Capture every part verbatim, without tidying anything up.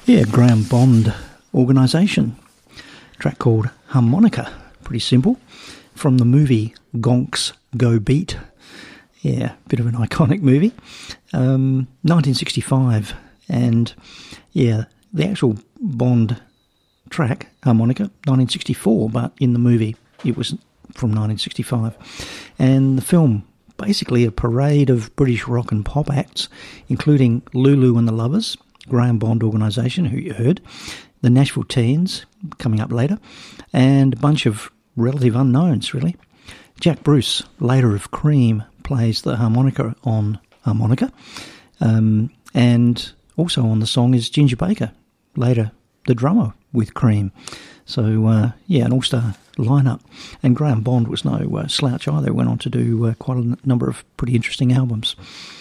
Yeah, Graham Bond Organisation. Track called Harmonica. Pretty simple. From the movie Gonks Go Beat. Yeah, bit of an iconic movie. Um, nineteen sixty-five. And, yeah, the actual Bond track, Harmonica, nineteen sixty-four, but in the movie it was from nineteen sixty-five. And the film, basically a parade of British rock and pop acts, including Lulu and the Lovers, Graham Bond Organisation, who you heard, the Nashville Teens, coming up later, and a bunch of relative unknowns, really. Jack Bruce, later of Cream, plays the harmonica on Harmonica, um, and also on the song is Ginger Baker, later the drummer with Cream. So, uh, yeah, an all-star lineup. And Graham Bond was no uh, slouch either. Went on to do uh, quite a n- number of pretty interesting albums.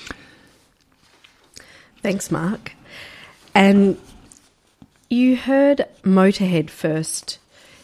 Thanks, Mark. And you heard Motorhead first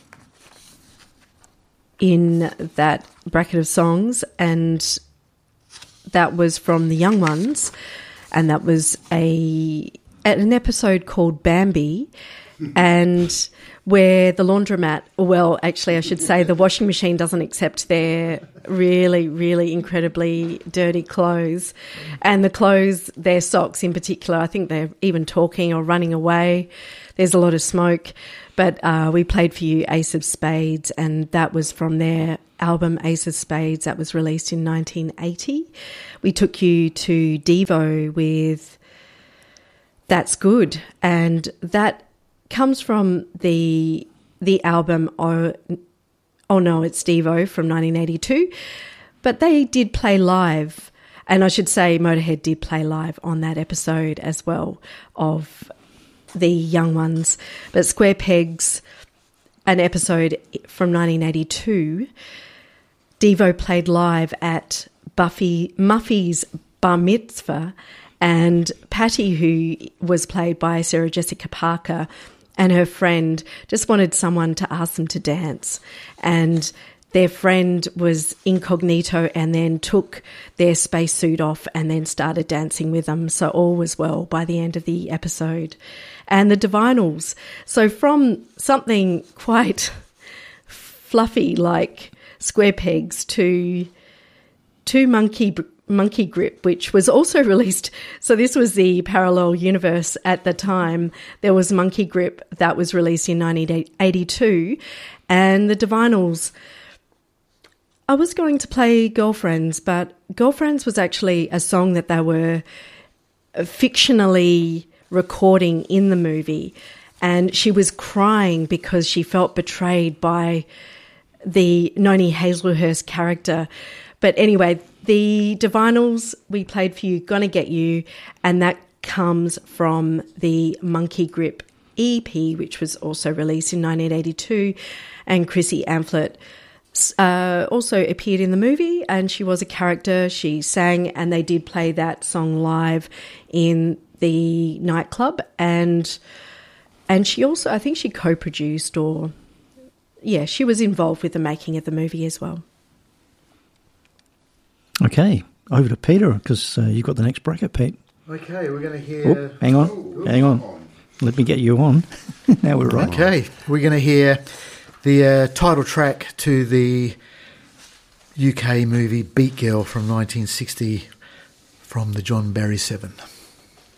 in that bracket of songs, and that was from The Young Ones, and that was a an episode called Bambi, and where the laundromat, well, actually I should say the washing machine doesn't accept their really, really incredibly dirty clothes. And the clothes, their socks in particular, I think they're even talking or running away. There's a lot of smoke. But uh, we played for you Ace of Spades, and that was from their album Ace of Spades that was released in nineteen eighty. We took you to Devo with That's Good, and that comes from the the album Oh, oh No, It's Devo from nineteen eighty-two, but they did play live, and I should say Motorhead did play live on that episode as well of The Young Ones. But Square Pegs, an episode from nineteen eighty-two, Devo played live at Buffy Muffy's bar mitzvah, and Patty, who was played by Sarah Jessica Parker, and her friend just wanted someone to ask them to dance. And their friend was incognito and then took their spacesuit off and then started dancing with them. So all was well by the end of the episode. And the Divinals. So from something quite fluffy like Square Pegs to, to Monkey Monkey Grip, which was also released. So this was the parallel universe at the time. There was Monkey Grip that was released in nineteen eighty-two, and the Divinals. I was going to play Girlfriends, but Girlfriends was actually a song that they were fictionally recording in the movie, and she was crying because she felt betrayed by the Noni Hazelhurst character. But anyway, the Divinals, we played for you Gonna Get You, and that comes from the Monkey Grip E P, which was also released in nineteen eighty-two, and Chrissy Amphlett uh, also appeared in the movie, and she was a character. She sang, and they did play that song live in the nightclub, and and she also, I think she co-produced or, yeah, she was involved with the making of the movie as well. Okay, over to Peter, because uh, you've got the next bracket, Pete. Okay, we're going to hear... Oh, hang on, oh, hang on. on. Let me get you on. Now we're right. Okay, we're going to hear the uh, title track to the U K movie Beat Girl from nineteen sixty from the John Barry Seven.